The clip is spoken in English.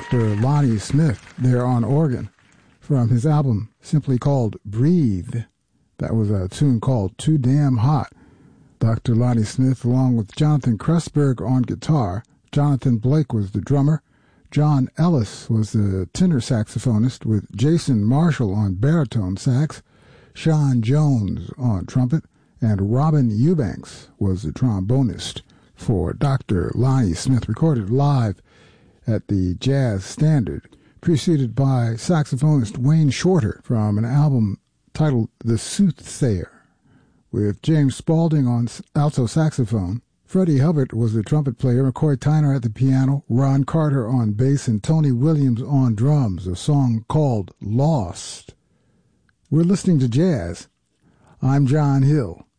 Dr. Lonnie Smith there on organ from his album simply called Breathe. That was a tune called Too Damn Hot. Dr. Lonnie Smith along with Jonathan Kressberg on guitar. Jonathan Blake was the drummer. John Ellis was the tenor saxophonist with Jason Marshall on baritone sax. Sean Jones on trumpet. And Robin Eubanks was the trombonist for Dr. Lonnie Smith, recorded live at the Jazz Standard, preceded by saxophonist Wayne Shorter from an album titled The Soothsayer, with James Spaulding on alto saxophone. Freddie Hubbard was the trumpet player, McCoy Tyner at the piano, Ron Carter on bass, and Tony Williams on drums, a song called Lost. We're listening to jazz. I'm John Hill.